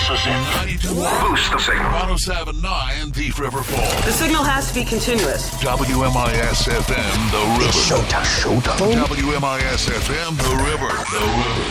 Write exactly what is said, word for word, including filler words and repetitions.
This is it. ninety-two Boost the signal. one oh seven point nine Thief River Falls. The signal has to be continuous. W M I S F M, The River. It's showtime. Showtime. W M I S F M, The River. The River.